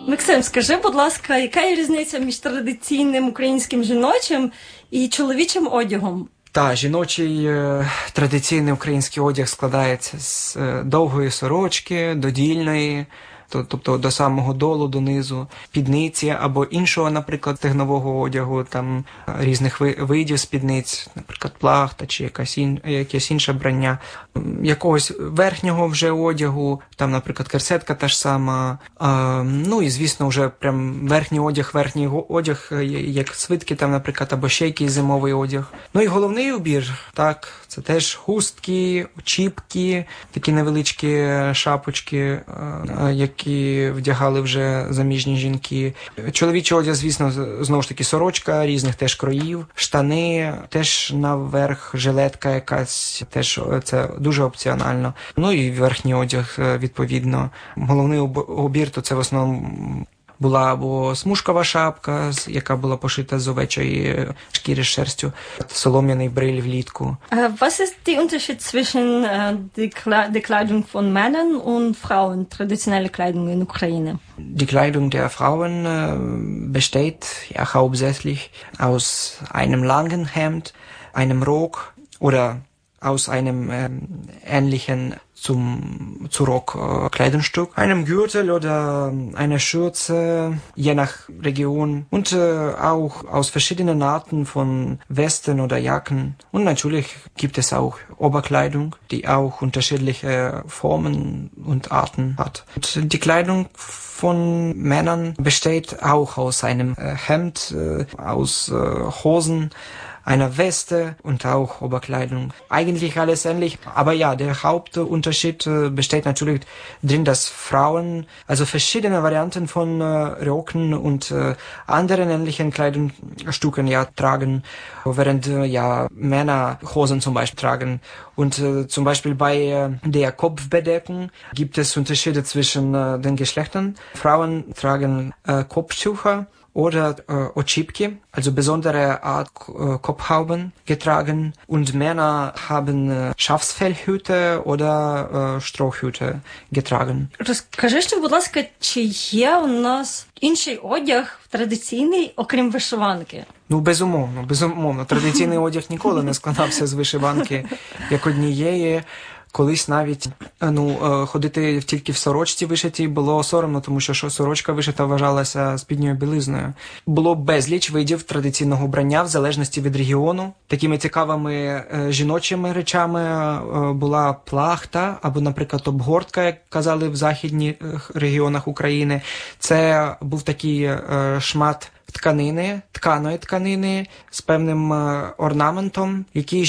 Максим, скажи, будь ласка, яка є різниця між традиційним українським жіночим і чоловічим одягом? Та, жіночий традиційний український одяг складається з довгої сорочки, додільної, тобто до самого долу, донизу, спідниці або іншого, наприклад, стегнового одягу, там різних видів спідниць, наприклад, плахта чи якесь інше брання, якогось верхнього вже одягу, там, наприклад, керсетка та ж сама, ну і, звісно, вже прям верхній одяг, як свитки, там, наприклад, або ще якийсь зимовий одяг. Ну і головний убір, так, це теж хустки, очіпки, такі невеличкі шапочки, які вдягали вже заміжні жінки. Чоловічий одяг, звісно, знову ж таки сорочка різних теж кроїв, штани, теж наверх жилетка якась, теж це дуже опціонально. Ну і верхній одяг, відповідно. Головний убір, то це в основному була або смужкова шапка, яка була пошита з овечої шкіри з шерстю, солом'яний бриль влітку. Was ist der Unterschied zwischen der Kleidung von Männern und Frauen, traditionelle Kleidung in Ukraine? Die Kleidung der Frauen besteht ja hauptsächlich aus einem langen Hemd, einem Rock oder aus einem ähnlichen zu Rock Kleidungsstück, einem Gürtel oder einer Schürze, je nach Region und auch aus verschiedenen Arten von Westen oder Jacken. Und natürlich gibt es auch Oberkleidung, die auch unterschiedliche Formen und Arten hat. Und die Kleidung von Männern besteht auch aus einem Hemd, aus Hosen, einer Weste und auch Oberkleidung. Eigentlich alles ähnlich, aber ja, der Hauptunterschied besteht natürlich drin, dass Frauen also verschiedene Varianten von Röcken und anderen ähnlichen Kleidungsstücken ja tragen, während ja Männer Hosen zum Beispiel tragen. Und zum Beispiel bei der Kopfbedeckung gibt es Unterschiede zwischen den Geschlechtern. Frauen tragen Kopftücher oder Ochipki, also besondere Art Kopfhauben getragen, und Männer haben Schafsfellhüte oder Strohhüte getragen. Розкажи ще, будь ласка, чи є у нас інший одяг традиційний, окрім вишиванки? Ну, безумовно. Традиційний одяг ніколи не складався з вишиванки як однієї. Колись навіть ходити тільки в сорочці вишитій було соромно, тому що сорочка вишита вважалася спідньою білизною. Було безліч видів традиційного вбрання в залежності від регіону. Такими цікавими жіночими речами була плахта або, наприклад, обгортка, як казали в західних регіонах України. Це був такий шмат тканої тканини з певним орнаментом,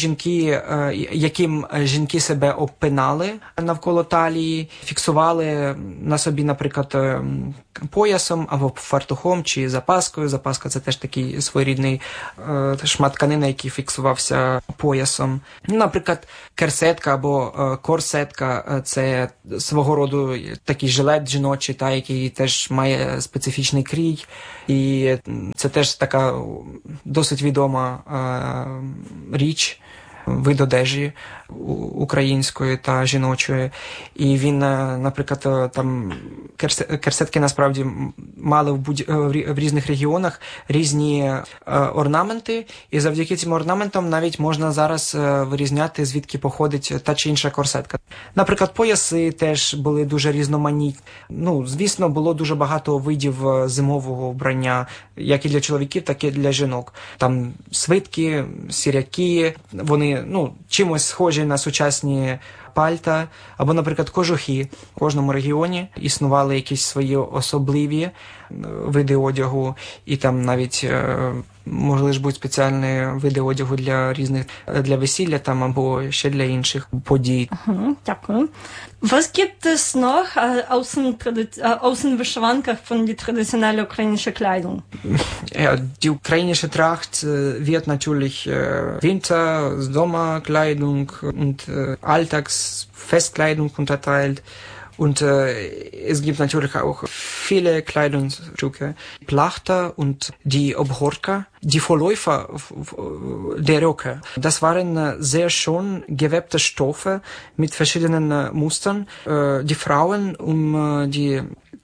яким жінки себе обпинали навколо талії, фіксували на собі, наприклад, поясом або фартухом чи запаскою. Запаска – це теж такий своєрідний шмат тканини, який фіксувався поясом. Наприклад, керсетка або корсетка – це свого роду такий жилет жіночий, який теж має специфічний крій. І це теж така досить відома річ, вид одежі української та жіночої. І він, наприклад, там керсетки насправді мали в різних регіонах різні орнаменти, і завдяки цим орнаментам навіть можна зараз вирізняти, звідки походить та чи інша корсетка. Наприклад, пояси теж були дуже різноманітні. Звісно, було дуже багато видів зимового вбрання, як і для чоловіків, так і для жінок. Там свитки, сіряки, вони чимось схожі на сучасні пальта, або, наприклад, кожухи. В кожному регіоні існували якісь свої особливі види одягу, і там навіть могли ж бути спеціальні види одягу для весілля там, або ще для інших подій. Дякую. Was gibt es noch außen Wishwanka von die traditionelle ukrainische Kleidung? Ja, die ukrainische Tracht wird natürlich Winter, Sommerkleidung und Alltagsfestkleidung unterteilt. Und es gibt natürlich auch viele Kleidungsstücke. Plachta und die Obhorka, die Vorläufer der Röcke. Das waren sehr schön gewebte Stoffe mit verschiedenen Mustern. Die Frauen, um die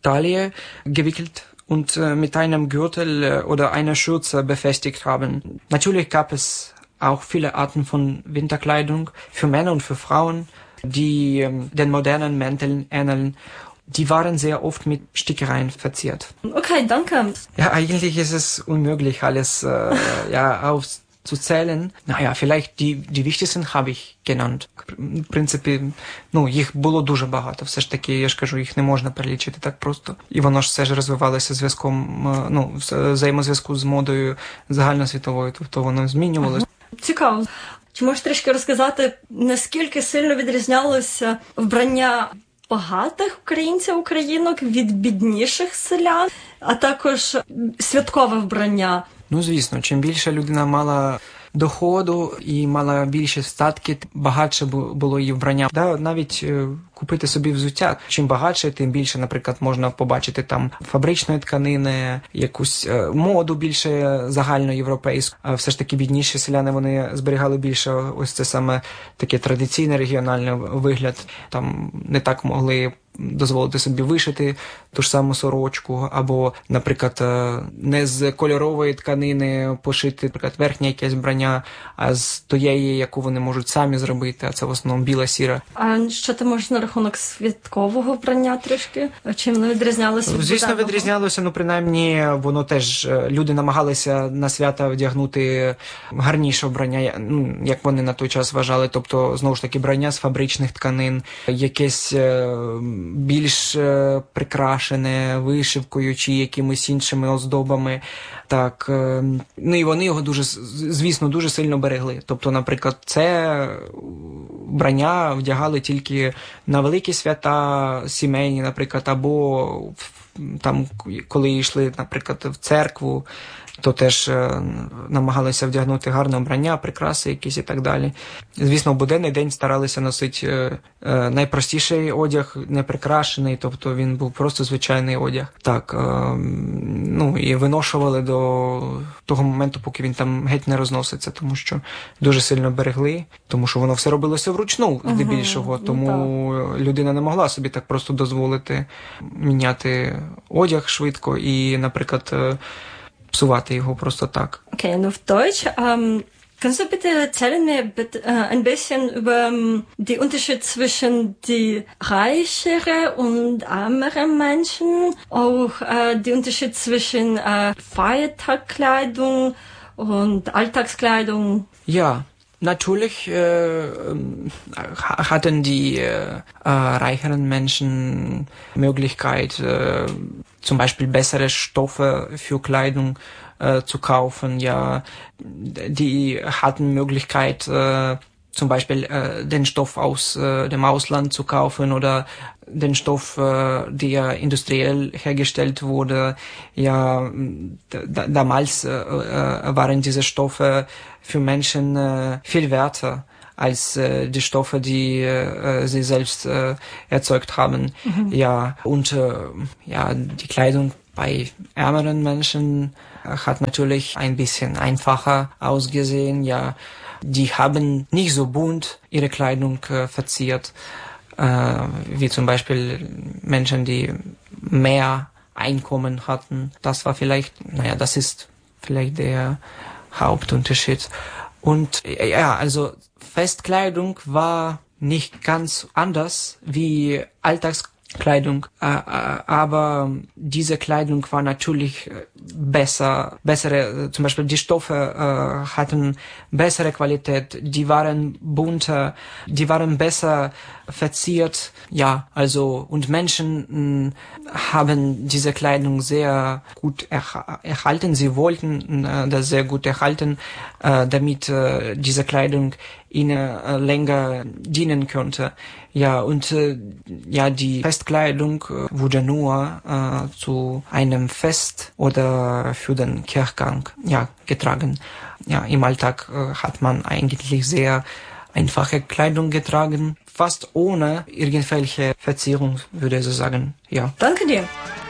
Taille gewickelt und mit einem Gürtel oder einer Schürze befestigt haben. Natürlich gab es auch viele Arten von Winterkleidung für Männer und für Frauen, die den modernen Mänteln ähneln. Die waren sehr oft mit Stickereien verziert. Okay, danke. Ja, eigentlich ist es unmöglich, alles aufzuzählen. Naja, vielleicht die wichtigsten habe ich genannt. В принципі, їх було дуже багато. Все ж таки, я ж кажу, їх не можна перелічити так просто. І воно ж все ж розвивалося взаємозв'язку з модою загальносвітовою, тобто воно змінювалося. Цікаво. Чи можеш трішки розказати, наскільки сильно відрізнялося вбрання багатих українців-українок від бідніших селян, а також святкове вбрання? Звісно, чим більше людина мала доходу і мала більші статки, багатше було її вбрання. Навіть купити собі взуття. Чим багатше, тим більше, наприклад, можна побачити там фабричної тканини, якусь моду більше загальноєвропейську. А все ж таки бідніші селяни, вони зберігали більше ось це саме таке традиційне регіональний вигляд. Там не так могли дозволити собі вишити ту ж саму сорочку, або, наприклад, не з кольорової тканини пошити, наприклад, верхнє якесь вбрання, а з тієї, яку вони можуть самі зробити, а це в основному біла-сіра. А що ти можеш на рахунок святкового вбрання трішки? Чим воно відрізнялося? Звісно, відрізнялося, принаймні, воно теж, люди намагалися на свята вдягнути гарніше вбрання, як вони на той час вважали, тобто, знову ж таки, вбрання з фабричних тканин, якесь більш прикрашене вишивкою чи якимись іншими оздобами. Так, і вони його дуже сильно берегли. Тобто, наприклад, це вбрання вдягали тільки на великі свята сімейні, наприклад, або там, коли йшли, наприклад, в церкву, то теж намагалися вдягнути гарне вбрання, прикраси якісь і так далі. Звісно, в буденний день старалися носити найпростіший одяг, не прикрашений, тобто він був просто звичайний одяг. Так, і виношували до того моменту, поки він там геть не розноситься, тому що дуже сильно берегли, тому що воно все робилося вручну, здебільшого, тому людина не могла собі так просто дозволити міняти одяг швидко і, наприклад, psuwate jego prosto tak. Okay, und auf Deutsch, kannst du bitte erzählen mir ein bisschen über den Unterschied zwischen die reichere und ärmere Menschen, auch den Unterschied zwischen Feiertagskleidung und Alltagskleidung? Ja, natürlich hatten die reicheren Menschen Möglichkeit, zum Beispiel bessere Stoffe für Kleidung zu kaufen. Ja, die hatten Möglichkeit, zum Beispiel den Stoff aus dem Ausland zu kaufen oder den Stoff, der industriell hergestellt wurde. Ja, damals waren diese Stoffe für Menschen viel werter als die Stoffe, die sie selbst erzeugt haben. Ja, und die Kleidung bei ärmeren Menschen hat natürlich ein bisschen einfacher ausgesehen. Ja, die haben nicht so bunt ihre Kleidung verziert, wie zum Beispiel Menschen, die mehr Einkommen hatten. Das war vielleicht, das ist vielleicht der Hauptunterschied. Und ja, also Festkleidung war nicht ganz anders wie Alltagskleidung, aber diese Kleidung war natürlich bessere, zum Beispiel die Stoffe hatten bessere Qualität, die waren bunter, die waren besser verziert, ja, also, und Menschen haben diese Kleidung sehr gut erhalten, sie wollten das sehr gut erhalten, damit diese Kleidung ihnen länger dienen könnte. Ja, und die Festkleidung wurde nur zu einem Fest oder für den Kirchgang getragen. Ja, im Alltag hat man eigentlich sehr einfache Kleidung getragen, fast ohne irgendwelche Verzierung, würde ich so sagen. Ja. Danke dir.